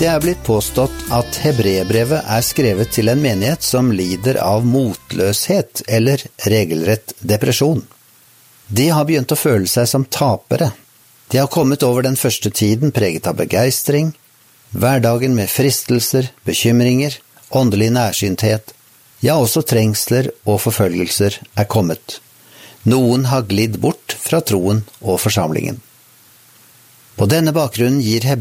Det er blitt påstått at Hebreerbrevet er skrevet til en menighet som lider av motløshet eller regelrett depresjon. De har begynt å føle seg som tapere. De har kommet over den første tiden preget av begeistring, hverdagen med fristelser, bekymringer, åndelig nærsynthet, ja også trengsler og forfølgelser er kommet. Noen har glidd bort fra troen og forsamlingen. På denne bakgrunnen gir